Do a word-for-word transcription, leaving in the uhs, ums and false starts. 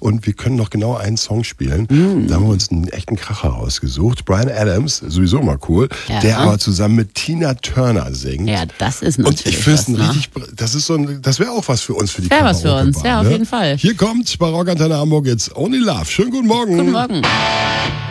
Und wir können noch genau einen Song spielen. Mm. Da haben wir uns einen echten Kracher rausgesucht. Bryan Adams, sowieso mal cool, ja. der aber zusammen mit Tina Turner singt. Ja, das ist natürlich Und ich finde es ein was, richtig, das ist so ein, das wäre auch was für uns, für die Wäre was für uns, ja, auf ne? jeden Fall. Hier kommt bei Rockantenne Hamburg jetzt Only Love. Schönen guten Morgen. Guten Morgen.